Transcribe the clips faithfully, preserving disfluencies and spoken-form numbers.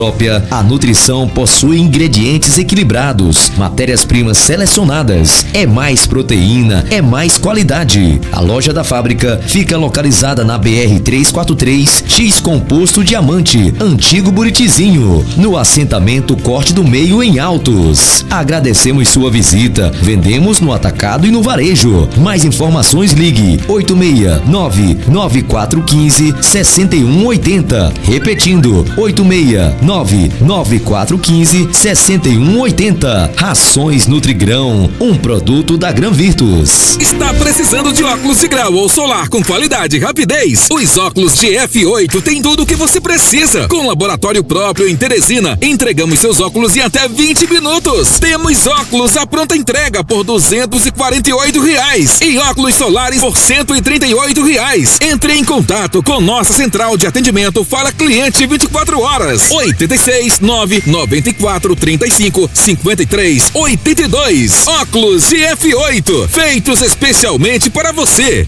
própria, a nutrição possui ingredientes equilibrados, matérias-primas selecionadas, é mais proteína, é mais qualidade. A loja da fábrica fica localizada na B R trezentos e quarenta e três, X Composto Diamante, Antigo Buritizinho, no assentamento Corte do Meio em Altos. Agradecemos sua visita. Vendemos no atacado e no varejo. Mais informações, ligue oito seis nove nove quatro um cinco seis um oito zero. Repetindo, oito seis nove nove quatro um cinco seis um oito zero. Rações Nutrigrão, um produto da Gran Virtus. Está precisando de óculos de grau ou solar com qualidade e rapidez? Os óculos de F oito têm tudo o que você precisa. Com laboratório próprio em Teresina, entregamos seus óculos em até vinte minutos. Temos óculos à pronta entrega por duzentos e quarenta e oito reais e óculos solares por cento e trinta e oito reais. Entre em contato com nossa central de atendimento Fala Cliente vinte e quatro horas. oito seis nove nove quatro três cinco cinco três oito dois. Óculos de F oito, feitos especialmente para você.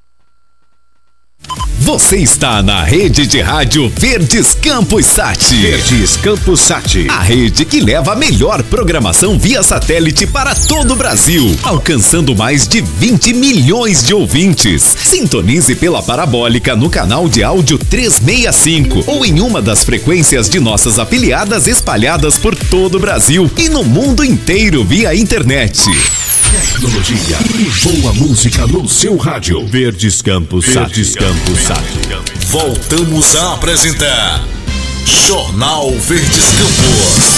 Você está na rede de rádio Verdes Campos Sat. Verdes Campos Sat. A rede que leva a melhor programação via satélite para todo o Brasil, alcançando mais de vinte milhões de ouvintes. Sintonize pela parabólica no canal de áudio trezentos e sessenta e cinco ou em uma das frequências de nossas afiliadas espalhadas por todo o Brasil e no mundo inteiro via internet. Tecnologia e boa música no seu rádio. Verdes Campos Sat. Verdes Campos Sat. Voltamos a apresentar Jornal Verdes Campos.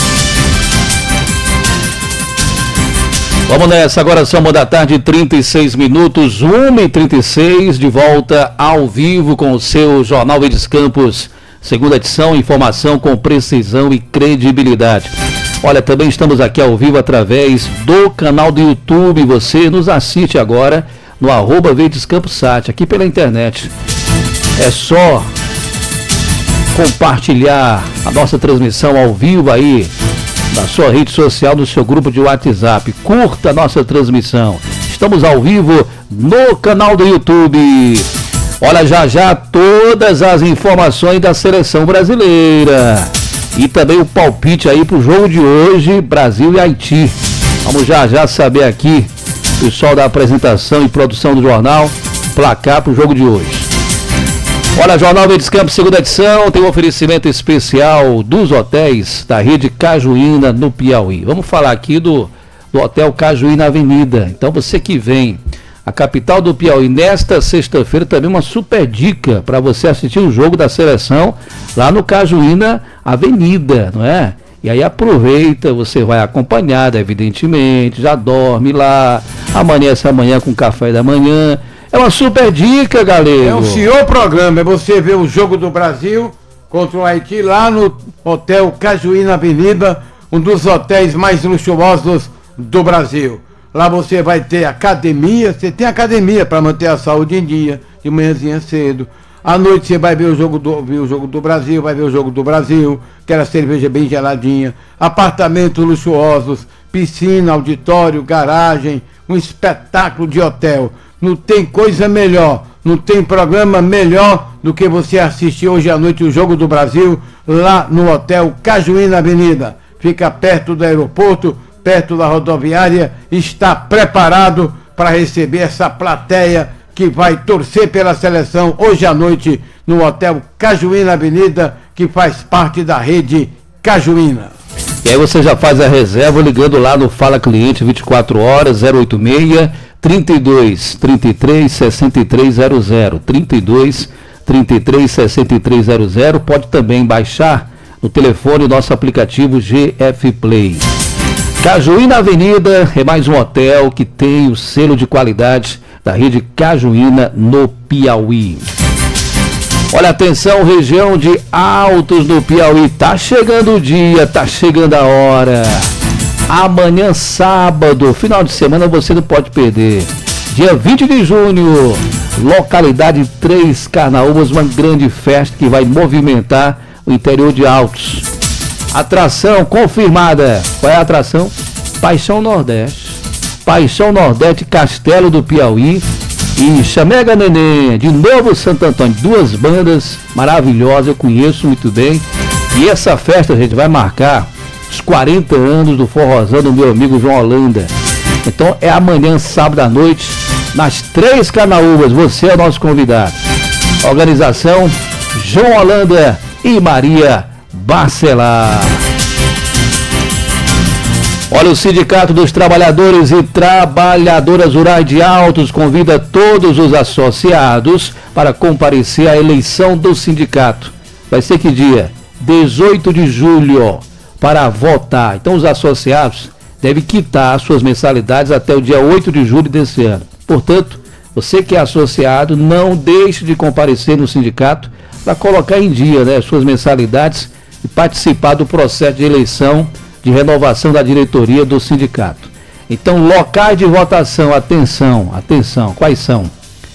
Vamos nessa, agora são uma da tarde, trinta e seis minutos, uma e trinta e seis, de volta ao vivo com o seu Jornal Verdes Campos, segunda edição, informação com precisão e credibilidade. Olha, também estamos aqui ao vivo através do canal do YouTube. Você nos assiste agora no arroba Verdes Campos Sat, aqui pela internet. É só compartilhar a nossa transmissão ao vivo aí na sua rede social, no seu grupo de WhatsApp. Curta a nossa transmissão. Estamos ao vivo no canal do YouTube. Olha, já já todas as informações da seleção brasileira. E também o palpite aí pro jogo de hoje, Brasil e Haiti. Vamos já já saber aqui, pessoal da apresentação e produção do jornal, placar pro jogo de hoje. Olha, Jornal Verdes Campos, segunda edição, tem um oferecimento especial dos hotéis da rede Cajuína no Piauí. Vamos falar aqui do, do Hotel Cajuína Avenida. Então você que vem a capital do Piauí nesta sexta-feira, também uma super dica para você assistir o jogo da seleção lá no Cajuína Avenida, não é? E aí aproveita, você vai acompanhado, evidentemente, já dorme lá, amanhece amanhã com café da manhã. É uma super dica, galera. É um senhor programa, é você ver o jogo do Brasil contra o Haiti lá no Hotel Cajuína Avenida, um dos hotéis mais luxuosos do Brasil. Lá você vai ter academia, você tem academia para manter a saúde em dia, de manhãzinha cedo. À noite você vai ver o jogo do, ver o jogo do Brasil, vai ver o jogo do Brasil, aquela cerveja bem geladinha, apartamentos luxuosos, piscina, auditório, garagem, um espetáculo de hotel. Não tem coisa melhor, não tem programa melhor do que você assistir hoje à noite o jogo do Brasil lá no Hotel Cajuína Avenida. Fica perto do aeroporto, perto da rodoviária, está preparado para receber essa plateia que vai torcer pela seleção hoje à noite no Hotel Cajuína Avenida, que faz parte da rede Cajuína. E aí você já faz a reserva ligando lá no Fala Cliente vinte e quatro horas, zero oito seis, trinta e dois, trinta e três, sessenta e três zero zero, trinta e dois, trinta e três, sessenta e três zero zero. Pode também baixar no telefone o nosso aplicativo G F Play. Cajuína Avenida é mais um hotel que tem o selo de qualidade da rede Cajuína no Piauí. Olha, atenção, região de Altos do Piauí, tá chegando o dia, tá chegando a hora. Amanhã, sábado, final de semana, você não pode perder. Dia vinte de junho, localidade Três Carnaúbas, uma grande festa que vai movimentar o interior de Altos. Atração confirmada. Qual é a atração? Paixão Nordeste. Paixão Nordeste, Castelo do Piauí e Chamega Neném, de novo Santo Antônio. Duas bandas maravilhosas, eu conheço muito bem. E essa festa, gente, vai marcar os quarenta anos do forrozão do meu amigo João Holanda. Então é amanhã, sábado à noite, nas Três Canaúbas. Você é o nosso convidado. Organização João Holanda e Maria Bacelar. Olha, o Sindicato dos Trabalhadores e Trabalhadoras Rurais de Altos convida todos os associados para comparecer à eleição do sindicato. Vai ser que dia? dezoito de julho, para votar. Então os associados devem quitar suas mensalidades até o dia oito de julho desse ano. Portanto, você que é associado, não deixe de comparecer no sindicato para colocar em dia, né, suas mensalidades e participar do processo de eleição de renovação da diretoria do sindicato. Então, locais de votação, atenção, atenção, quais são?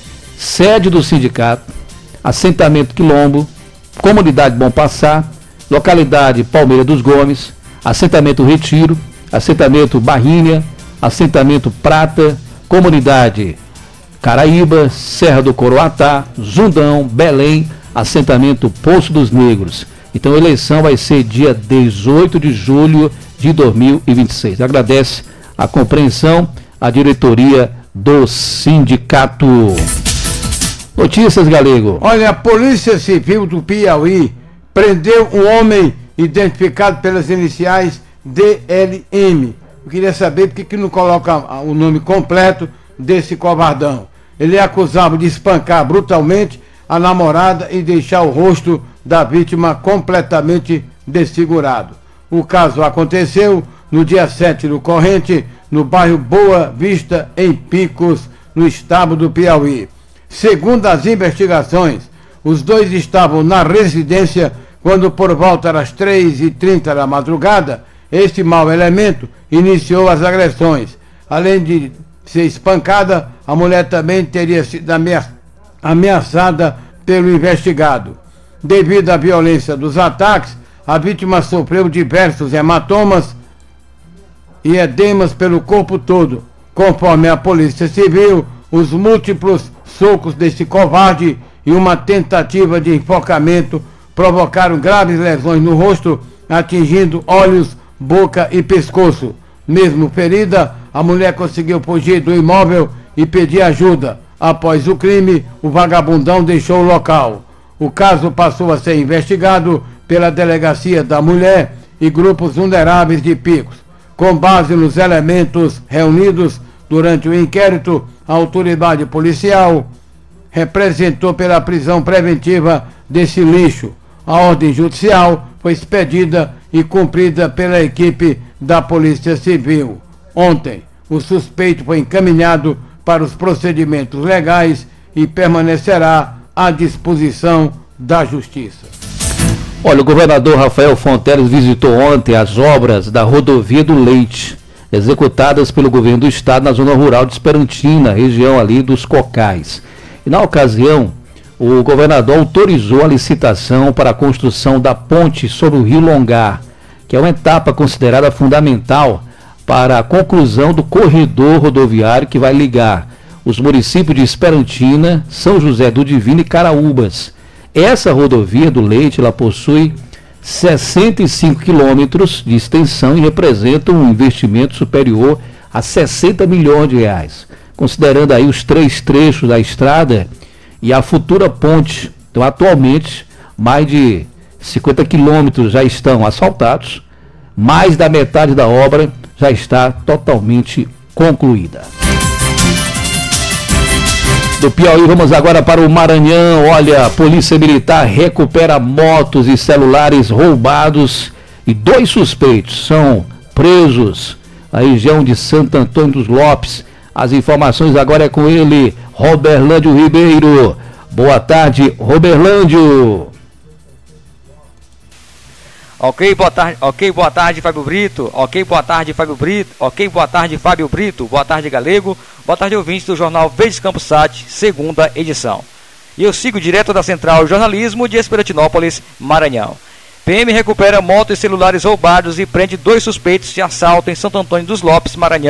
Sede do sindicato, assentamento Quilombo, comunidade Bom Passar, localidade Palmeira dos Gomes, assentamento Retiro, assentamento Barrinha, assentamento Prata, comunidade Caraíba, Serra do Coroatá, Zundão, Belém, assentamento Poço dos Negros. Então a eleição vai ser dia dezoito de julho de dois mil e vinte e seis. Agradece a compreensão a diretoria do sindicato. Notícias, Galego. Olha, a Polícia Civil do Piauí prendeu um homem identificado pelas iniciais D L M. Eu queria saber por que que não coloca o nome completo desse covardão. Ele é acusado de espancar brutalmente a namorada e deixar o rosto da vítima completamente desfigurado. O caso aconteceu no dia sete do corrente, no bairro Boa Vista, em Picos, no estado do Piauí. Segundo as investigações, os dois estavam na residência quando, por volta das três e trinta da madrugada, este mau elemento iniciou as agressões. Além de ser espancada, a mulher também teria sido ameaçada pelo investigado. Devido à violência dos ataques, a vítima sofreu diversos hematomas e edemas pelo corpo todo. Conforme a Polícia Civil, os múltiplos socos desse covarde e uma tentativa de enforcamento provocaram graves lesões no rosto, atingindo olhos, boca e pescoço. Mesmo ferida, a mulher conseguiu fugir do imóvel e pedir ajuda. Após o crime, o vagabundão deixou o local. O caso passou a ser investigado pela Delegacia da Mulher e grupos vulneráveis de Picos. Com base nos elementos reunidos durante o inquérito, a autoridade policial representou pela prisão preventiva desse lixo. A ordem judicial foi expedida e cumprida pela equipe da Polícia Civil. Ontem, o suspeito foi encaminhado para os procedimentos legais e permanecerá à disposição da Justiça. Olha, o governador Rafael Fonteles visitou ontem as obras da rodovia do Leite, executadas pelo governo do estado na zona rural de Esperantina, região ali dos Cocais. E na ocasião, o governador autorizou a licitação para a construção da ponte sobre o Rio Longar, que é uma etapa considerada fundamental para a conclusão do corredor rodoviário que vai ligar os municípios de Esperantina, São José do Divino e Caraúbas. Essa rodovia do Leite, ela possui sessenta e cinco quilômetros de extensão e representa um investimento superior a sessenta milhões de reais. Considerando aí os três trechos da estrada e a futura ponte, então atualmente mais de cinquenta quilômetros já estão asfaltados, mais da metade da obra já está totalmente concluída. Do Piauí, vamos agora para o Maranhão. Olha, a Polícia Militar recupera motos e celulares roubados e dois suspeitos são presos na região de Santo Antônio dos Lopes. As informações agora é com ele, Roberlândio Ribeiro. Boa tarde, Roberlândio. Ok, boa tarde, ok, boa tarde, Fábio Brito. Ok, boa tarde, Fábio Brito. Ok, boa tarde, Fábio Brito. Boa tarde, Galego. Boa tarde, ouvintes do Jornal Verdes Campos Sat, segunda edição. E eu sigo direto da Central Jornalismo de Esperantinópolis, Maranhão. P M recupera motos e celulares roubados e prende dois suspeitos de assalto em Santo Antônio dos Lopes, Maranhão.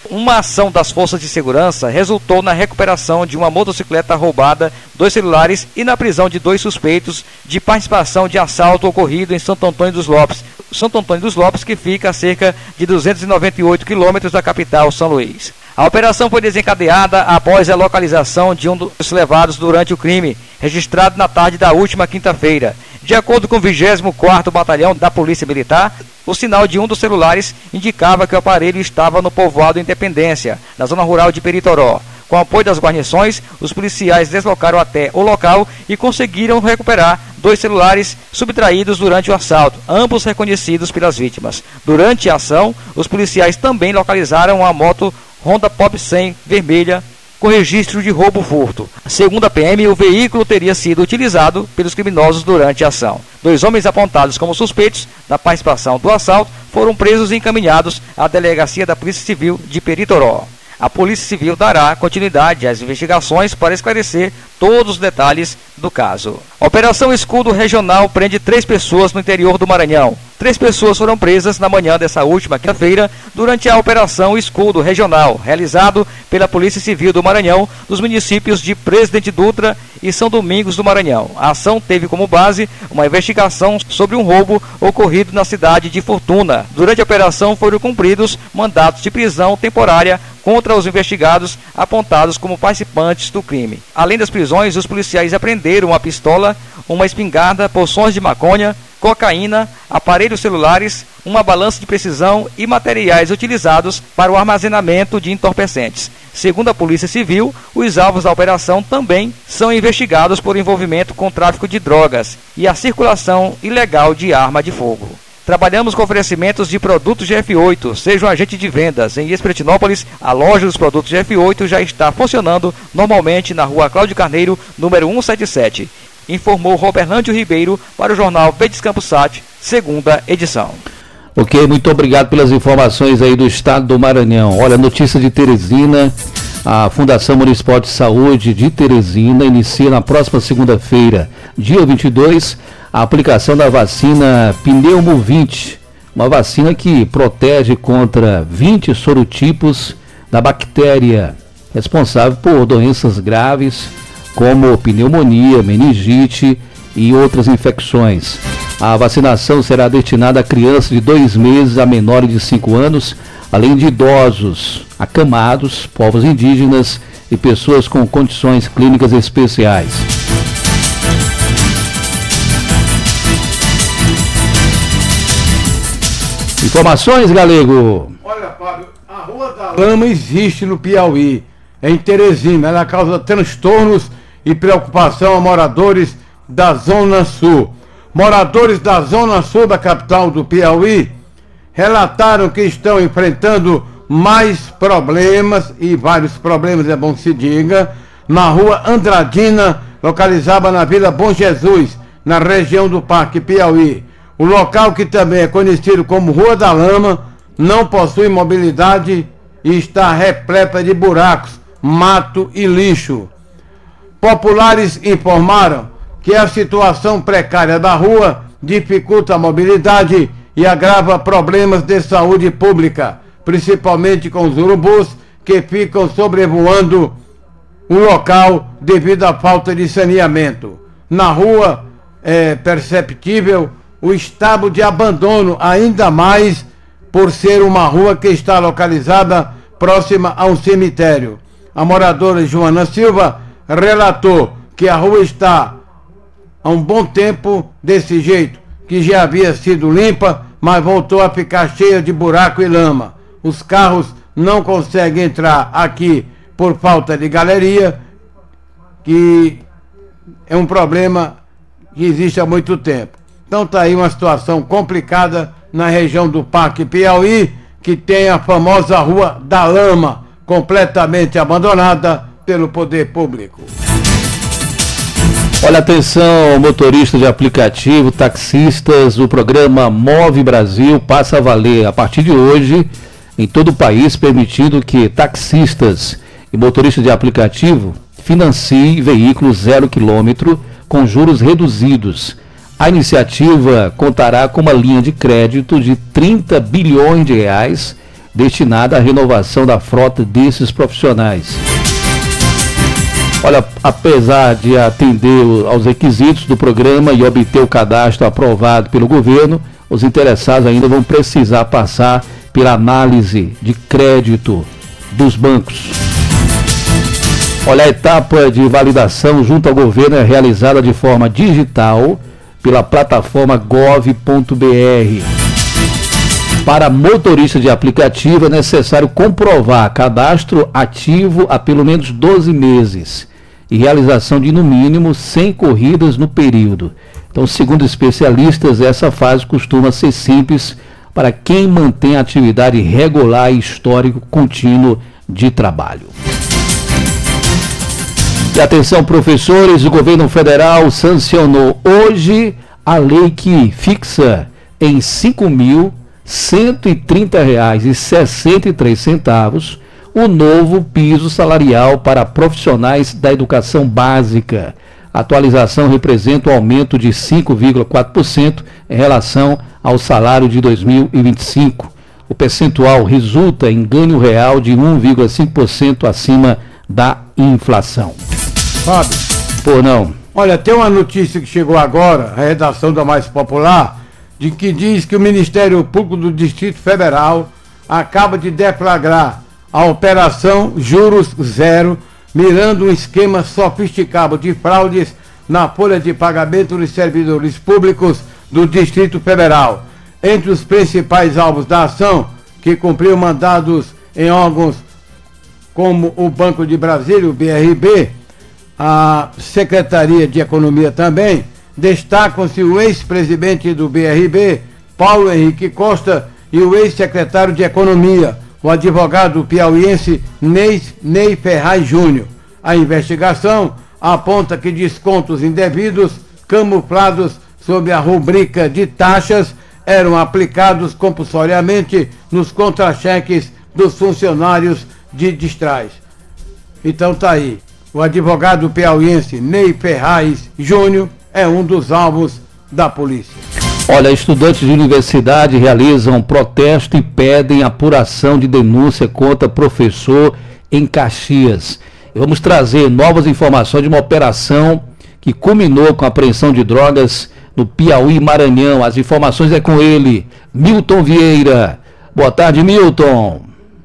Uma ação das forças de segurança resultou na recuperação de uma motocicleta roubada, dois celulares e na prisão de dois suspeitos de participação de assalto ocorrido em Santo Antônio dos Lopes. Santo Antônio dos Lopes, que fica a cerca de duzentos e noventa e oito quilômetros da capital, São Luís. A operação foi desencadeada após a localização de um dos levados durante o crime, registrado na tarde da última quinta-feira. De acordo com o vigésimo quarto Batalhão da Polícia Militar, o sinal de um dos celulares indicava que o aparelho estava no povoado Independência, na zona rural de Peritoró. Com o apoio das guarnições, os policiais deslocaram até o local e conseguiram recuperar dois celulares subtraídos durante o assalto, ambos reconhecidos pelas vítimas. Durante a ação, os policiais também localizaram uma moto Honda Pop cem vermelha com registro de roubo-furto. Segundo a P M, o veículo teria sido utilizado pelos criminosos durante a ação. Dois homens apontados como suspeitos da participação do assalto foram presos e encaminhados à delegacia da Polícia Civil de Peritoró. A Polícia Civil dará continuidade às investigações para esclarecer todos os detalhes do caso. A Operação Escudo Regional prende três pessoas no interior do Maranhão. Três pessoas foram presas na manhã dessa última quinta-feira durante a Operação Escudo Regional, realizado pela Polícia Civil do Maranhão, nos municípios de Presidente Dutra e São Domingos do Maranhão. A ação teve como base uma investigação sobre um roubo ocorrido na cidade de Fortuna. Durante a operação foram cumpridos mandatos de prisão temporária contra os investigados apontados como participantes do crime. Além das prisões, os policiais apreenderam uma pistola, uma espingarda, porções de maconha, cocaína, aparelhos celulares, uma balança de precisão e materiais utilizados para o armazenamento de entorpecentes. Segundo a Polícia Civil, os alvos da operação também são investigados por envolvimento com tráfico de drogas e a circulação ilegal de arma de fogo. Trabalhamos com oferecimentos de produtos G F oito. Seja um agente de vendas. Em Espiritinópolis, a loja dos produtos G F oito já está funcionando normalmente na rua Cláudio Carneiro, número cento e setenta e sete. Informou Roberlândio Ribeiro para o jornal Verdes Campos Sat, segunda edição. Ok, muito obrigado pelas informações aí do estado do Maranhão. Olha, notícia de Teresina. A Fundação Municipal de Saúde de Teresina inicia na próxima segunda-feira, dia vinte e dois, a aplicação da vacina Pneumovinte, uma vacina que protege contra vinte sorotipos da bactéria responsável por doenças graves como pneumonia, meningite e outras infecções. A vacinação será destinada a crianças de dois meses a menores de cinco anos, além de idosos, acamados, povos indígenas e pessoas com condições clínicas especiais. Informações, Galego. Olha, Fábio, a Rua da Lama existe no Piauí, em Teresina. Ela causa transtornos e preocupação a moradores da Zona Sul. Moradores da Zona Sul da capital do Piauí relataram que estão enfrentando mais problemas, e vários problemas é bom que se diga, na Rua Andradina, localizada na Vila Bom Jesus, na região do Parque Piauí. O local, que também é conhecido como Rua da Lama, não possui mobilidade e está repleta de buracos, mato e lixo. Populares informaram que a situação precária da rua dificulta a mobilidade e agrava problemas de saúde pública, principalmente com os urubus que ficam sobrevoando o local devido à falta de saneamento. Na rua é perceptível o estado de abandono, ainda mais por ser uma rua que está localizada próxima a um cemitério. A moradora Joana Silva relatou que a rua está há um bom tempo desse jeito, que já havia sido limpa, mas voltou a ficar cheia de buraco e lama. Os carros não conseguem entrar aqui por falta de galeria, que é um problema que existe há muito tempo. Então está aí uma situação complicada na região do Parque Piauí, que tem a famosa Rua da Lama, completamente abandonada pelo poder público. Olha, atenção, motorista de aplicativo, taxistas, o programa Move Brasil passa a valer a partir de hoje em todo o país, permitindo que taxistas e motoristas de aplicativo financiem veículos zero quilômetro com juros reduzidos. A iniciativa contará com uma linha de crédito de trinta bilhões de reais destinada à renovação da frota desses profissionais. Olha, apesar de atender aos requisitos do programa e obter o cadastro aprovado pelo governo, os interessados ainda vão precisar passar pela análise de crédito dos bancos. Olha, a etapa de validação junto ao governo é realizada de forma digital pela plataforma gov ponto br. Para motorista de aplicativo é necessário comprovar cadastro ativo há pelo menos doze meses e realização de no mínimo cem corridas no período. Então, segundo especialistas, essa fase costuma ser simples para quem mantém atividade regular e histórico contínuo de trabalho. E atenção, professores, o governo federal sancionou hoje a lei que fixa em cinco mil cento e trinta reais e sessenta e três centavos o novo piso salarial para profissionais da educação básica. A atualização representa um aumento de cinco vírgula quatro por cento em relação ao salário de dois mil e vinte e cinco. O percentual resulta em ganho real de um vírgula cinco por cento acima da inflação. Fábio. Por não. Olha, tem uma notícia que chegou agora, a redação da Mais Popular, de que diz que o Ministério Público do Distrito Federal acaba de deflagrar a Operação Juros Zero, mirando um esquema sofisticado de fraudes na folha de pagamento dos servidores públicos do Distrito Federal. Entre os principais alvos da ação, que cumpriu mandados em órgãos como o Banco de Brasília, o B R B, a Secretaria de Economia também, destacam-se o ex-presidente do B R B, Paulo Henrique Costa, e o ex-secretário de Economia, o advogado piauiense Ney, Ney Ferraz Júnior. A investigação aponta que descontos indevidos, camuflados sob a rubrica de taxas, eram aplicados compulsoriamente nos contra-cheques dos funcionários de Distrais. Então tá aí, o advogado piauiense Ney Ferraz Júnior é um dos alvos da polícia. Olha, estudantes de universidade realizam protesto e pedem apuração de denúncia contra professor em Caxias. E vamos trazer novas informações de uma operação que culminou com a apreensão de drogas no Piauí, Maranhão. As informações é com ele, Milton Vieira. Boa tarde, Milton.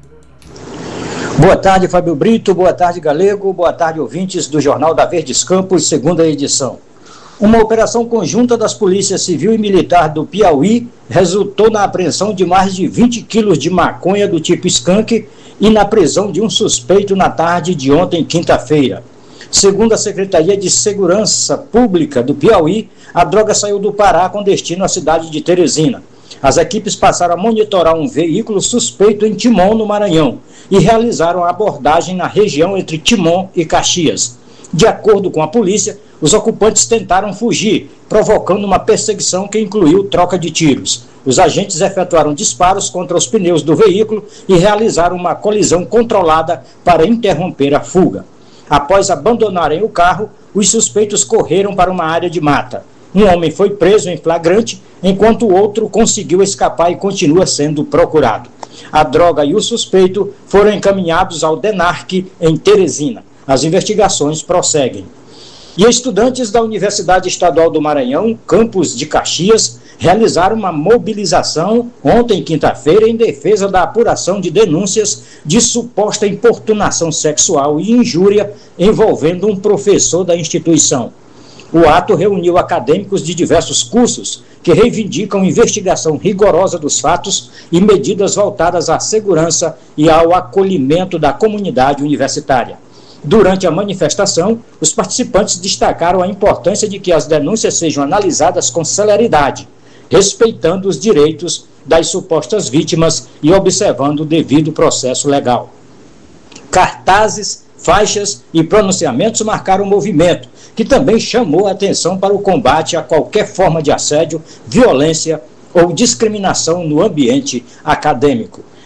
Boa tarde, Fábio Brito. Boa tarde, Galego. Boa tarde, ouvintes do Jornal da Verdes Campos, segunda edição. Uma operação conjunta das polícias civil e militar do Piauí resultou na apreensão de mais de vinte quilos de maconha do tipo skunk e na prisão de um suspeito na tarde de ontem, quinta-feira. Segundo a Secretaria de Segurança Pública do Piauí, a droga saiu do Pará com destino à cidade de Teresina. As equipes passaram a monitorar um veículo suspeito em Timon, no Maranhão, e realizaram a abordagem na região entre Timon e Caxias. De acordo com a polícia, os ocupantes tentaram fugir, provocando uma perseguição que incluiu troca de tiros. Os agentes efetuaram disparos contra os pneus do veículo e realizaram uma colisão controlada para interromper a fuga. Após abandonarem o carro, os suspeitos correram para uma área de mata. Um homem foi preso em flagrante, enquanto o outro conseguiu escapar e continua sendo procurado. A droga e o suspeito foram encaminhados ao DENARC em Teresina. As investigações prosseguem. E estudantes da Universidade Estadual do Maranhão, campus de Caxias, realizaram uma mobilização ontem, quinta-feira, em defesa da apuração de denúncias de suposta importunação sexual e injúria envolvendo um professor da instituição. O ato reuniu acadêmicos de diversos cursos que reivindicam investigação rigorosa dos fatos e medidas voltadas à segurança e ao acolhimento da comunidade universitária. Durante a manifestação, os participantes destacaram a importância de que as denúncias sejam analisadas com celeridade, respeitando os direitos das supostas vítimas e observando o devido processo legal. Cartazes, faixas e pronunciamentos marcaram o movimento, que também chamou a atenção para o combate a qualquer forma de assédio, violência ou discriminação no ambiente acadêmico.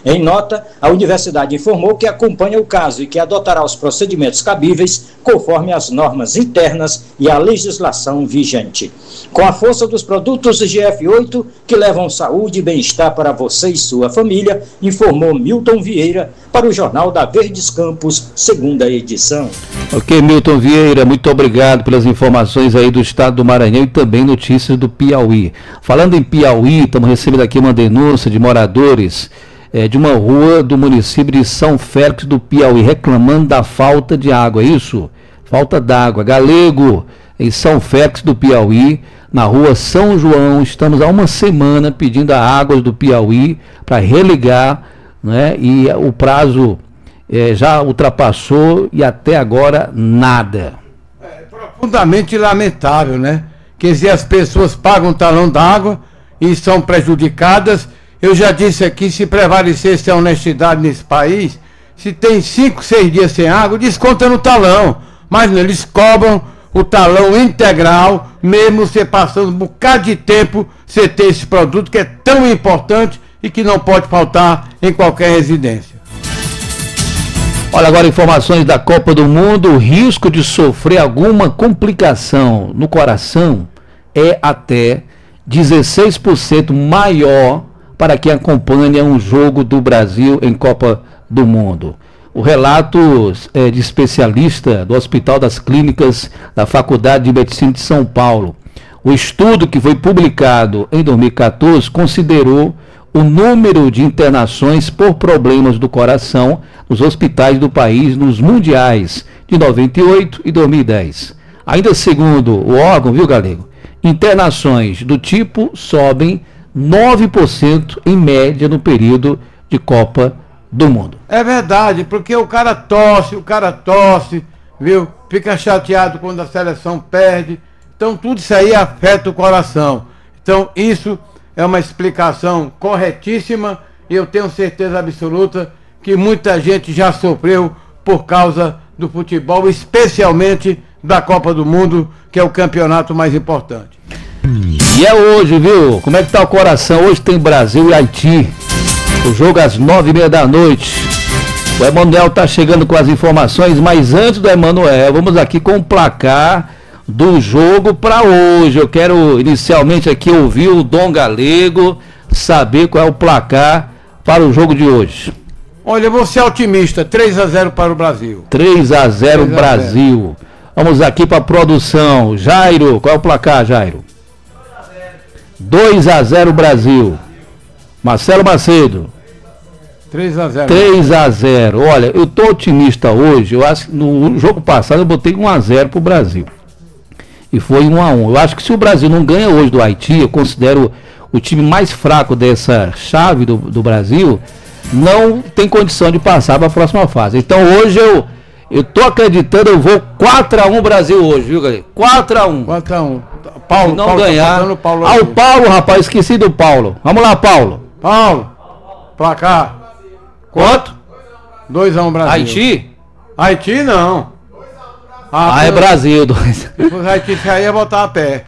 Em nota, a universidade informou que acompanha o caso e que adotará os procedimentos cabíveis conforme as normas internas e a legislação vigente. Com a força dos produtos G F oito, que levam saúde e bem-estar para você e sua família, informou Milton Vieira para o Jornal da Verdes Campos, segunda edição. Ok, Milton Vieira, muito obrigado pelas informações aí do estado do Maranhão e também notícias do Piauí. Falando em Piauí, estamos recebendo aqui uma denúncia de moradores É, de uma rua do município de São Félix do Piauí, reclamando da falta de água, é isso? Falta d'água. Galego, em São Félix do Piauí, na rua São João, estamos há uma semana pedindo a águas do Piauí para religar, né? E o prazo é, já ultrapassou e até agora nada. É profundamente lamentável, né? Quer dizer, as pessoas pagam um talão d'água e são prejudicadas. Eu já disse aqui, se prevalecesse a honestidade nesse país, se tem cinco, seis dias sem água, desconta no talão. Mas não, eles cobram o talão integral, mesmo você passando um bocado de tempo, você ter esse produto que é tão importante e que não pode faltar em qualquer residência. Olha agora informações da Copa do Mundo. O risco de sofrer alguma complicação no coração é até dezesseis por cento maior para quem acompanha um jogo do Brasil em Copa do Mundo. O relato é, de especialista do Hospital das Clínicas da Faculdade de Medicina de São Paulo. O estudo que foi publicado em dois mil e quatorze considerou o número de internações por problemas do coração nos hospitais do país nos mundiais de noventa e oito e dois mil e dez. Ainda segundo o órgão, viu, Galego, internações do tipo sobem nove por cento em média no período de Copa do Mundo. É verdade, porque o cara tosse, o cara tosse, viu? Fica chateado quando a seleção perde. Então tudo isso aí afeta o coração. Então isso é uma explicação corretíssima e eu tenho certeza absoluta que muita gente já sofreu por causa do futebol, especialmente da Copa do Mundo, que é o campeonato mais importante. E é hoje, viu? Como é que tá o coração? Hoje tem Brasil e Haiti. O jogo às nove e meia da noite. O Emanuel tá chegando com as informações, mas antes do Emanuel, vamos aqui com o placar do jogo para hoje. Eu quero inicialmente aqui ouvir o Dom Galego, saber qual é o placar para o jogo de hoje. Olha, eu vou ser otimista, três a zero para o Brasil. três a zero Brasil. Vamos aqui para a produção. Jairo, qual é o placar, Jairo? dois a zero Brasil. Marcelo Macedo. três a zero. três a zero. Olha, eu tô otimista hoje. Eu acho que no jogo passado eu botei um a zero pro Brasil. E foi um a um. Eu acho que se o Brasil não ganha hoje do Haiti, eu considero o time mais fraco dessa chave do, do Brasil, não tem condição de passar para a próxima fase. Então hoje eu eu tô acreditando, eu vou quatro a um Brasil hoje, viu, galera? quatro a um. quatro a um. Paulo, se não Paulo ganhar. Tá Paulo ah, o Paulo, rapaz, esqueci do Paulo. Vamos lá, Paulo. Paulo, placar. Quanto? dois a um Brasil. Haiti? Haiti não. Ah, ah é Brasil. Os Haiti já ia botar a pé.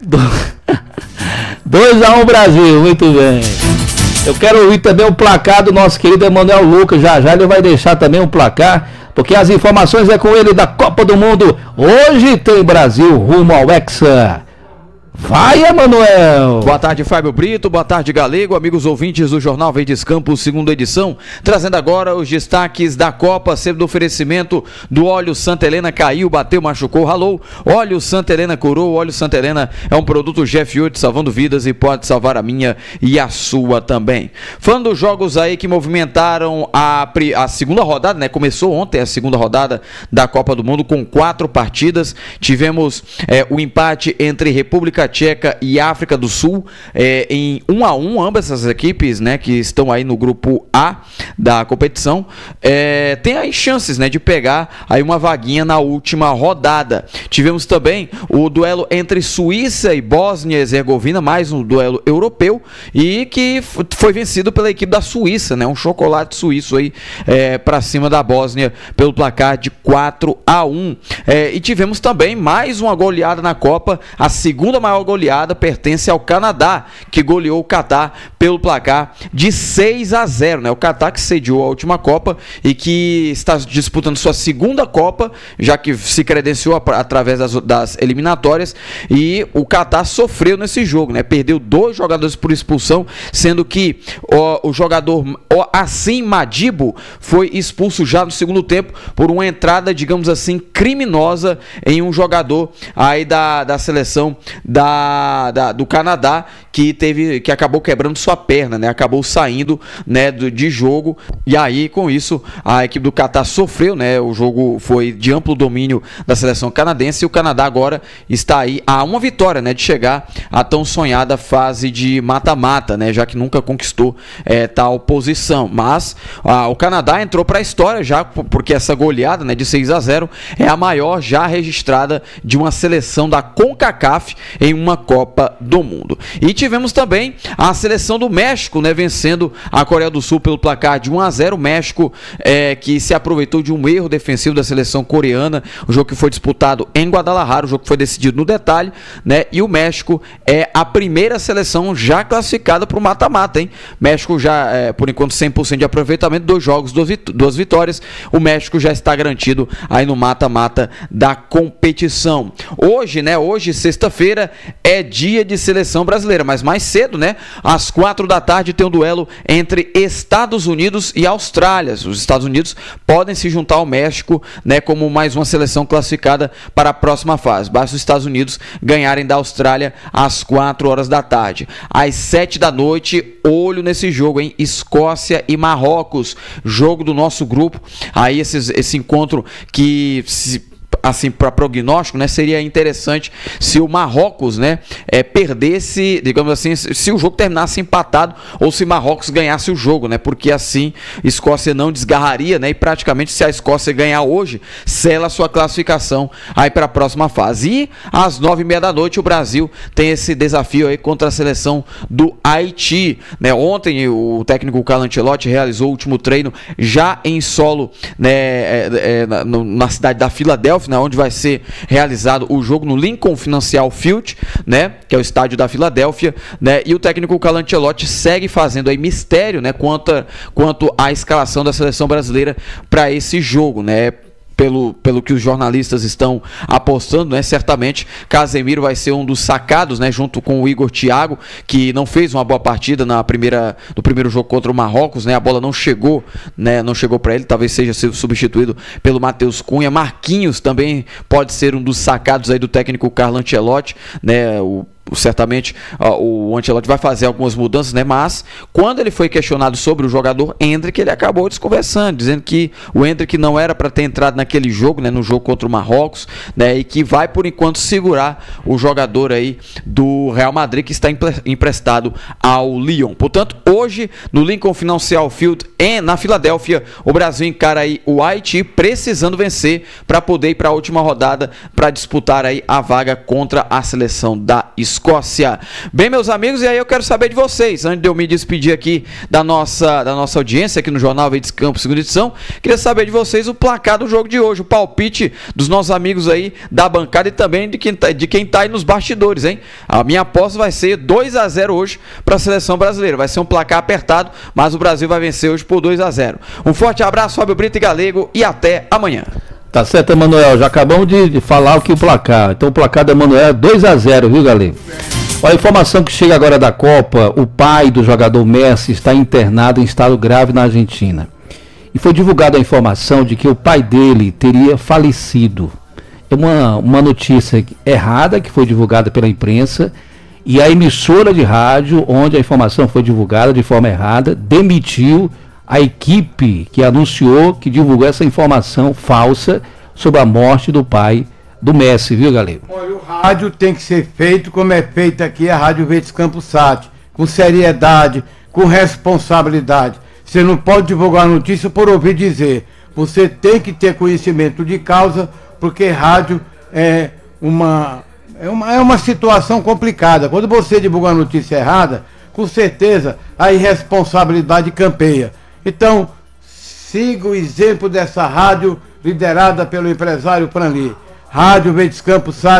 dois a um Brasil, muito bem. Eu quero ouvir também o placar do nosso querido Emanuel Lucas. Já já ele vai deixar também um placar, porque as informações é com ele da Copa do Mundo. Hoje tem Brasil rumo ao Hexa. Vai, Emanuel! Boa tarde, Fábio Brito, boa tarde, Galego, amigos ouvintes do Jornal Verdes Campos, segunda edição, trazendo agora os destaques da Copa, sempre do oferecimento do óleo Santa Helena. Caiu, bateu, machucou, ralou, óleo Santa Helena curou. Óleo Santa Helena é um produto G F oito salvando vidas e pode salvar a minha e a sua também. Falando dos jogos aí que movimentaram a, a segunda rodada, né? Começou ontem a segunda rodada da Copa do Mundo com quatro partidas. Tivemos é, o empate entre República Tcheca e África do Sul é, em um a um, ambas essas equipes, né, que estão aí no grupo A da competição, é, tem aí chances, né, de pegar aí uma vaguinha na última rodada. Tivemos também o duelo entre Suíça e Bósnia e Herzegovina, mais um duelo europeu, e que foi vencido pela equipe da Suíça, né, um chocolate suíço aí é, para cima da Bósnia pelo placar de quatro a um. É, e tivemos também mais uma goleada na Copa, a segunda maior maior goleada pertence ao Canadá, que goleou o Catar pelo placar de seis a zero, né? O Catar que sediou a última Copa e que está disputando sua segunda Copa, já que se credenciou a, através das, das eliminatórias, e o Catar sofreu nesse jogo, né? Perdeu dois jogadores por expulsão, sendo que o, o jogador o Assim Madibo foi expulso já no segundo tempo por uma entrada, digamos assim, criminosa em um jogador aí da, da seleção da, da, do Canadá, que teve, que acabou quebrando sua perna, né? Acabou saindo, né, do, de jogo, e aí com isso a equipe do Catar sofreu, né? O jogo foi de amplo domínio da seleção canadense e o Canadá agora está aí a uma vitória, né, de chegar à tão sonhada fase de mata-mata, né? Já que nunca conquistou é, tal posição, mas ah, o Canadá entrou para a história já, porque essa goleada, né, de seis a zero é a maior já registrada de uma seleção da CONCACAF em uma Copa do Mundo. E tivemos também a seleção do México, né, vencendo a Coreia do Sul pelo placar de um a zero. O México é, que se aproveitou de um erro defensivo da seleção coreana. O jogo que foi disputado em Guadalajara, o jogo que foi decidido no detalhe, né? E o México é a primeira seleção já classificada para o mata-mata, hein? México já, é, por enquanto, cem por cento de aproveitamento, dois jogos, duas vitórias. O México já está garantido aí no mata-mata da competição. Hoje, né? Hoje, sexta-feira, é dia de seleção brasileira, mas mais cedo, né? Às quatro da tarde tem um duelo entre Estados Unidos e Austrália. Os Estados Unidos podem se juntar ao México, né, como mais uma seleção classificada para a próxima fase. Basta os Estados Unidos ganharem da Austrália às quatro horas da tarde. Às sete da noite, olho nesse jogo, hein? Escócia e Marrocos, jogo do nosso grupo. Aí esses, esse encontro que, se, assim, para prognóstico, né, seria interessante se o Marrocos, né, é, perdesse, digamos assim, se o jogo terminasse empatado ou se Marrocos ganhasse o jogo, né, porque assim Escócia não desgarraria, né, e praticamente se a Escócia ganhar hoje, sela a sua classificação aí para a próxima fase. E às nove e meia da noite o Brasil tem esse desafio aí contra a seleção do Haiti, né. Ontem o técnico Carlo Ancelotti realizou o último treino já em solo, né, é, é, na, na cidade da Filadélfia, né, onde vai ser realizado o jogo no Lincoln Financial Field, né, que é o estádio da Filadélfia, né, e o técnico Carlo Ancelotti segue fazendo aí mistério, né, quanto, quanto à escalação da seleção brasileira para esse jogo, né. Pelo, pelo que os jornalistas estão apostando, né? Certamente Casemiro vai ser um dos sacados, né? Junto com o Igor Thiago, que não fez uma boa partida na primeira, no primeiro jogo contra o Marrocos, né? A bola não chegou, né? Não chegou para ele, talvez seja substituído pelo Matheus Cunha. Marquinhos também pode ser um dos sacados aí do técnico Carlo Ancelotti, né? O certamente ó, o Ancelotti vai fazer algumas mudanças, né? Mas quando ele foi questionado sobre o jogador Endrick, ele acabou desconversando, dizendo que o Endrick não era para ter entrado naquele jogo, né? No jogo contra o Marrocos, né? E que vai por enquanto segurar o jogador aí do Real Madrid, que está emprestado ao Lyon. Portanto, hoje no Lincoln Financial Field em, na Filadélfia, o Brasil encara aí o Haiti precisando vencer para poder ir para a última rodada para disputar aí a vaga contra a seleção da Escócia. Escócia. Bem, meus amigos, e aí eu quero saber de vocês, antes de eu me despedir aqui da nossa, da nossa audiência aqui no Jornal Verdes Campos, segunda edição, queria saber de vocês o placar do jogo de hoje, o palpite dos nossos amigos aí da bancada e também de quem tá, de quem tá aí nos bastidores, hein? A minha aposta vai ser dois a zero hoje para a seleção brasileira, vai ser um placar apertado, mas o Brasil vai vencer hoje por dois a zero. Um forte abraço, Fábio Brito e Galego, e até amanhã. Tá certo, Emanuel, já acabamos de, de falar aqui o placar. Então o placar do Emanuel é dois a zero, viu, galera? Olha a informação que chega agora da Copa: o pai do jogador Messi está internado em estado grave na Argentina. E foi divulgada a informação de que o pai dele teria falecido. É uma, uma notícia errada que foi divulgada pela imprensa, e a emissora de rádio, onde a informação foi divulgada de forma errada, demitiu a equipe que anunciou, que divulgou essa informação falsa sobre a morte do pai do Messi, viu, galera? Olha, o rádio tem que ser feito como é feito aqui a Rádio Verdes Campos Sat, com seriedade, com responsabilidade. Você não pode divulgar notícia por ouvir dizer. Você tem que ter conhecimento de causa, porque rádio é uma, é uma, é uma situação complicada. Quando você divulga uma notícia errada, com certeza a irresponsabilidade campeia. Então, siga o exemplo dessa rádio liderada pelo empresário Franli. Rádio Verdes Campos Sat,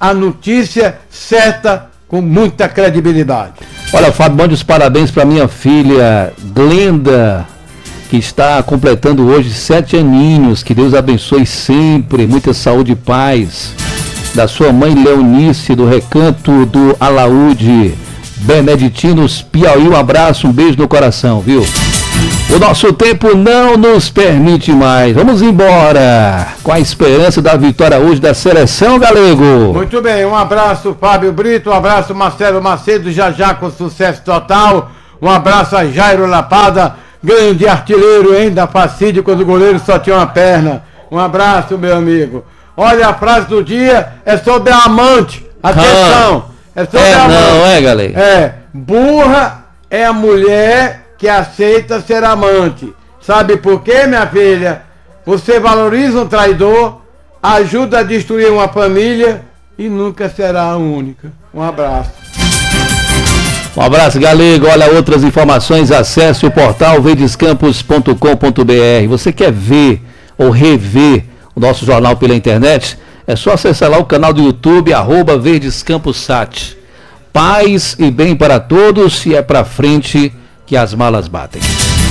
a notícia certa com muita credibilidade. Olha, Fábio, mande os parabéns para minha filha Glenda, que está completando hoje sete aninhos. Que Deus abençoe sempre, muita saúde e paz. Da sua mãe Leonice, do Recanto do Alaúde, Beneditinos, Piauí. Um abraço, um beijo no coração, viu? O nosso tempo não nos permite mais. Vamos embora com a esperança da vitória hoje da seleção, galego. Muito bem, um abraço Fábio Brito, um abraço Marcelo Macedo, já já com sucesso total. Um abraço a Jairo Lapada, grande artilheiro, hein, da Facide, quando o goleiro só tinha uma perna. Um abraço, meu amigo. Olha, a frase do dia é sobre a amante. Atenção, ah, é sobre é a amante. Não, é, galego? É, burra é a mulher que aceita ser amante. Sabe por quê, minha filha? Você valoriza um traidor, ajuda a destruir uma família e nunca será a única. Um abraço. Um abraço, galego. Olha, outras informações, acesse o portal verdescampos ponto com ponto br. Você quer ver ou rever o nosso jornal pela internet? É só acessar lá o canal do YouTube, arroba verdescampossat. Paz e bem para todos, e é pra frente que as malas batem.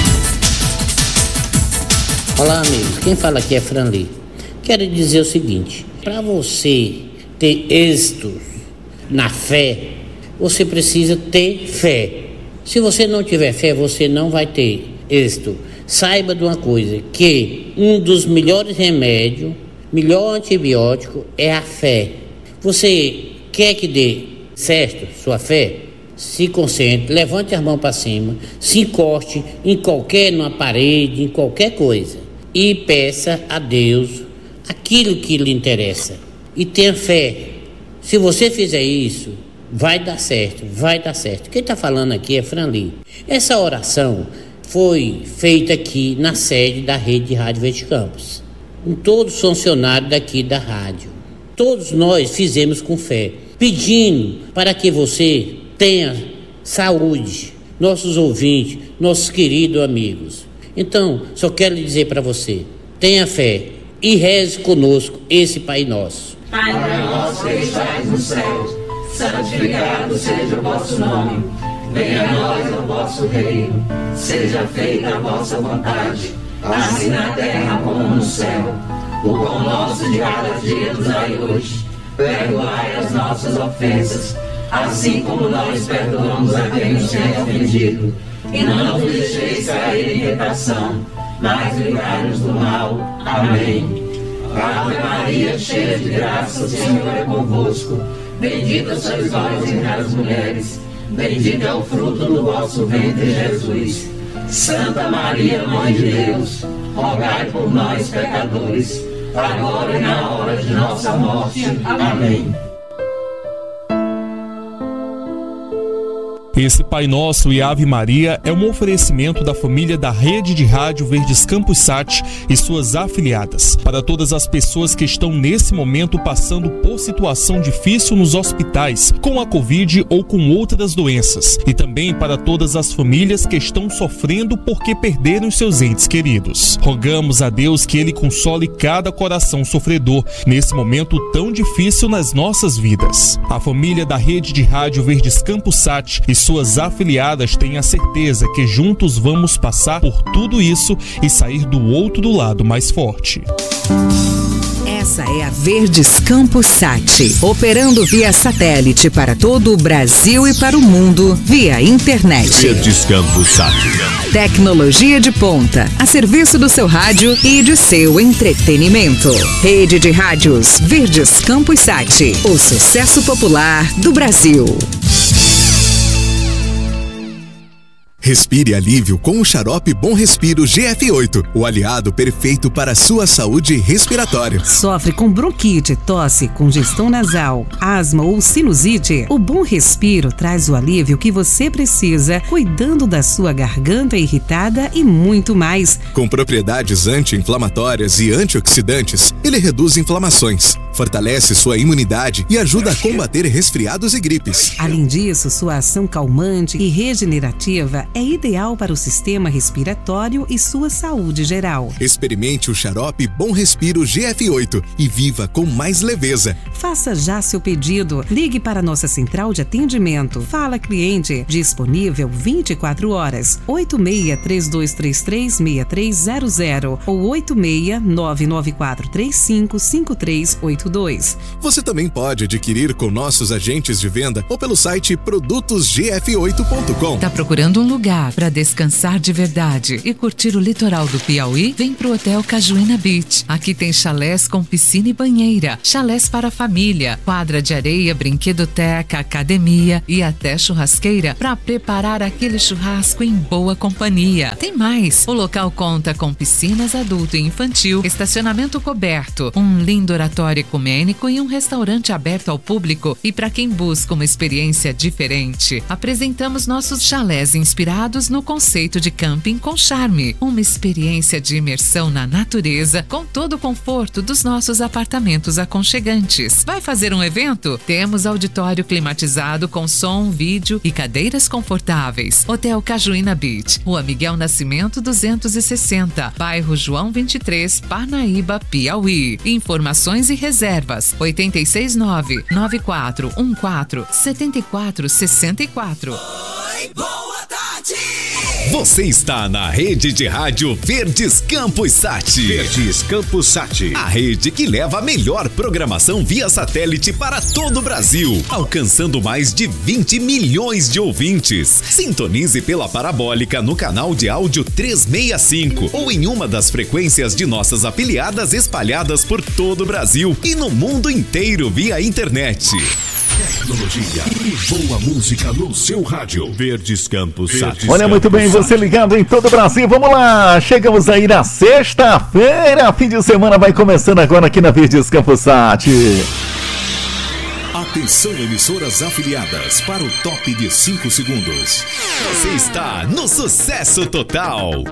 Olá, amigos. Quem fala aqui é Franli. Quero dizer o seguinte: para você ter êxito na fé, você precisa ter fé. Se você não tiver fé, você não vai ter êxito. Saiba de uma coisa, que um dos melhores remédios, melhor antibiótico é a fé. Você quer que dê certo sua fé? Se concentre, levante as mãos para cima, se encoste em qualquer, numa parede, em qualquer coisa, e peça a Deus aquilo que lhe interessa. E tenha fé. Se você fizer isso, vai dar certo, vai dar certo. Quem está falando aqui é Franli. Essa oração foi feita aqui na sede da Rede de Rádio Verde Campos, com todos os funcionários daqui da rádio. Todos nós fizemos com fé, pedindo para que você tenha saúde, nossos ouvintes, nossos queridos amigos. Então, só quero dizer para você, tenha fé e reze conosco esse Pai Nosso. Pai nosso que estais no céu, santificado seja o vosso nome. Venha a nós o vosso reino, seja feita a vossa vontade, assim na terra como no céu. O pão nosso de cada dia nos dai hoje, perdoai as nossas ofensas, assim como nós perdoamos a quem nos tem ofendido. E não nos deixeis cair em tentação, mas livrai-nos do mal. Amém. Ave Maria, cheia de graça, o Senhor é convosco. Bendita sois vós entre as mulheres, bendito é o fruto do vosso ventre, Jesus. Santa Maria, Mãe de Deus, rogai por nós, pecadores, agora e na hora de nossa morte. Amém. Esse Pai Nosso e Ave Maria é um oferecimento da família da Rede de Rádio Verdes Campos Sat e suas afiliadas. Para todas as pessoas que estão nesse momento passando por situação difícil nos hospitais, com a Covid ou com outras doenças. E também para todas as famílias que estão sofrendo porque perderam seus entes queridos. Rogamos a Deus que Ele console cada coração sofredor nesse momento tão difícil nas nossas vidas. A família da Rede de Rádio Verdes Campos Sat e suas afiliadas têm a certeza que juntos vamos passar por tudo isso e sair do outro lado mais forte. Essa é a Verdes Campos Sat, operando via satélite para todo o Brasil e para o mundo via internet. Verdes Campos Sat. Tecnologia de ponta, a serviço do seu rádio e de seu entretenimento. Rede de Rádios Verdes Campos Sat, o sucesso popular do Brasil. Respire alívio com o xarope Bom Respiro G F oito, o aliado perfeito para a sua saúde respiratória. Sofre com bronquite, tosse, congestão nasal, asma ou sinusite? O Bom Respiro traz o alívio que você precisa, cuidando da sua garganta irritada e muito mais. Com propriedades anti-inflamatórias e antioxidantes, ele reduz inflamações, fortalece sua imunidade e ajuda a combater resfriados e gripes. Além disso, sua ação calmante e regenerativa é ideal para o sistema respiratório e sua saúde geral. Experimente o xarope Bom Respiro G F oito e viva com mais leveza. Faça já seu pedido. Ligue para nossa central de atendimento. Fala Cliente, disponível vinte e quatro horas. oito seis três dois três três seis três zero zero ou oito seis nove nove quatro três cinco cinco três oito dois. Você também pode adquirir com nossos agentes de venda ou pelo site produtos g f oito ponto com. Tá procurando um lugar para descansar de verdade e curtir o litoral do Piauí? Vem pro Hotel Cajuína Beach. Aqui tem chalés com piscina e banheira, chalés para família, quadra de areia, brinquedoteca, academia e até churrasqueira para preparar aquele churrasco em boa companhia. Tem mais, o local conta com piscinas adulto e infantil, estacionamento coberto, um lindo oratório ecumênico e um restaurante aberto ao público e para quem busca uma experiência diferente. Apresentamos nossos chalés inspirados no conceito de camping com charme, uma experiência de imersão na natureza com todo o conforto dos nossos apartamentos aconchegantes. Vai fazer um evento? Temos auditório climatizado com som, vídeo e cadeiras confortáveis. Hotel Cajuína Beach, Rua Miguel Nascimento duzentos e sessenta, bairro João vinte e três, Parnaíba, Piauí. Informações e reservas oito seis nove nove quatro um quatro sete quatro seis quatro. Oi, boa tarde! Você está na rede de rádio Verdes Campos Sat. Verdes Campos Sat. A rede que leva a melhor programação via satélite para todo o Brasil, alcançando mais de vinte milhões de ouvintes. Sintonize pela parabólica no canal de áudio trezentos e sessenta e cinco ou em uma das frequências de nossas afiliadas espalhadas por todo o Brasil e no mundo inteiro via internet. Tecnologia e boa música no seu rádio. Verdes Campos Sat. Olha, muito bem, você ligado em todo o Brasil. Vamos lá, chegamos aí na sexta-feira. Fim de semana vai começando agora aqui na Verdes Campos Sat. Atenção, emissoras afiliadas, para o top de cinco segundos. Você está no sucesso total.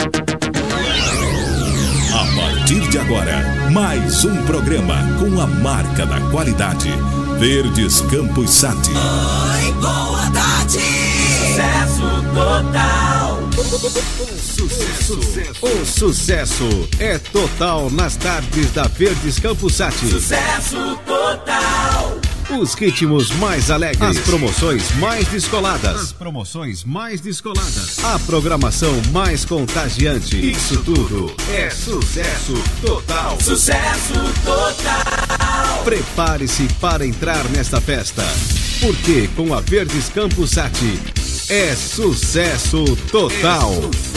A partir de agora, mais um programa com a marca da qualidade. Verdes Campos Sat. Oi, boa tarde! Sucesso total! Sucesso. O sucesso é total nas tardes da Verdes Campos Sat. Sucesso total! Os ritmos mais alegres, as promoções mais descoladas, As promoções mais descoladas. a programação mais contagiante. Isso tudo é sucesso total. Sucesso total! Prepare-se para entrar nesta festa, porque com a Verdes Campos Sat é sucesso total.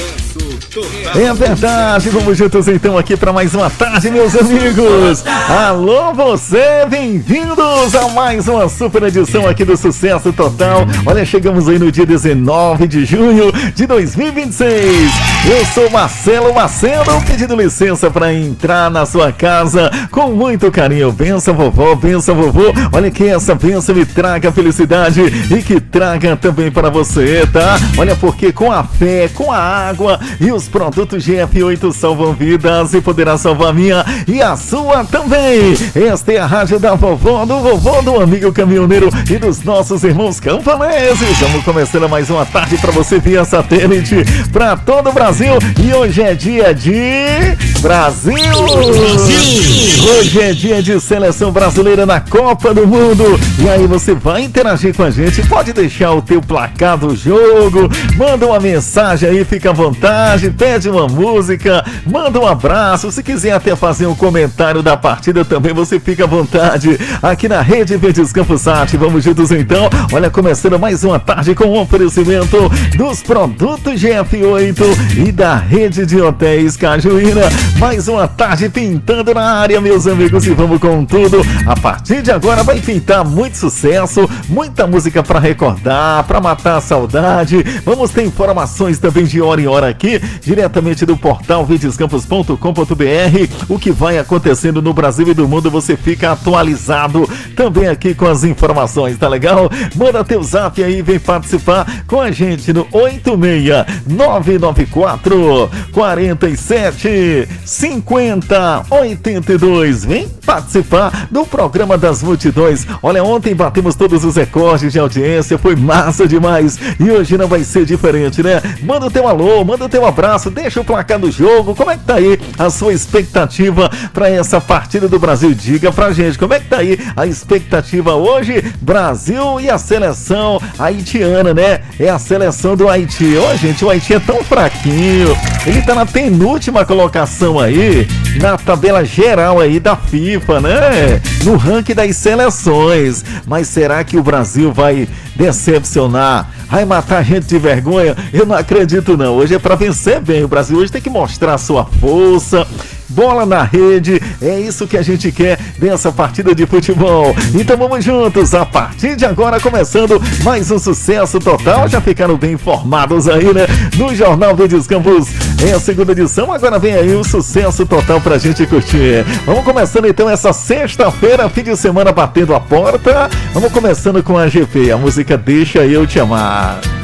É verdade, vamos juntos então aqui para mais uma tarde, meus amigos. Alô você, bem-vindos a mais uma super edição aqui do Sucesso Total. Olha, chegamos aí no dia dezenove de junho de dois mil e vinte e seis. Eu sou Marcelo Macedo, pedindo licença para entrar na sua casa com muito carinho. Benção vovó, benção vovô. Olha que essa benção me traga felicidade e que traga também para você, tá? Olha, porque com a fé, com a água e os produtos G F oito salvam vidas e poderá salvar a minha e a sua também. Esta é a rádio da vovó, do vovô, do amigo caminhoneiro e dos nossos irmãos camponeses. Vamos começando mais uma tarde para você via satélite para todo o Brasil. E hoje é dia de Brasil. Brasil! Hoje é dia de seleção brasileira na Copa do Mundo. E aí você vai interagir com a gente, pode deixar o teu placar do jogo, manda uma mensagem aí, fica à vontade, pede uma música, manda um abraço, se quiser até fazer um comentário da partida também, você fica à vontade aqui na Rede Verdes Campos Sat. Vamos juntos então, olha, começando mais uma tarde com o oferecimento dos produtos G F oito e da Rede de Hotéis Cajuína. Mais uma tarde pintando na área, meus amigos, e vamos com tudo. A partir de agora vai pintar muito sucesso, muita música para recordar, para matar a saudade. Vamos ter informações também de hora em hora aqui, diretamente do portal verdes campos ponto com ponto b r. O que vai acontecendo no Brasil e do mundo, você fica atualizado também aqui com as informações, tá legal? Manda teu zap aí, vem participar com a gente no oito seis nove nove quatro quatro sete cinquenta, oitenta e dois. Vem participar do programa das multidões. Olha, ontem batemos todos os recordes de audiência, foi massa demais. E hoje não vai ser diferente, né? Manda o teu alô, manda o teu abraço, deixa o placar do jogo. Como é que tá aí a sua expectativa para essa partida do Brasil? Diga pra gente, como é que tá aí a expectativa hoje? Brasil e a seleção haitiana, né? É a seleção do Haiti. Ó, gente, o Haiti é tão fraquinho. Ele tá na penúltima colocação aí, na tabela geral aí da FIFA, né? No ranking das seleções. Mas será que o Brasil vai decepcionar? Vai matar a gente de vergonha? Eu não acredito não. Hoje é pra vencer bem. O Brasil hoje tem que mostrar sua força. Bola na rede, é isso que a gente quer dessa partida de futebol. Então vamos juntos, a partir de agora começando mais um sucesso total. Já ficaram bem informados aí, né? No Jornal Verdes Campos é a segunda edição, agora vem aí o sucesso total pra gente curtir. Vamos começando então essa sexta-feira, fim de semana batendo a porta. Vamos começando com a G P, a música Deixa Eu Te Amar.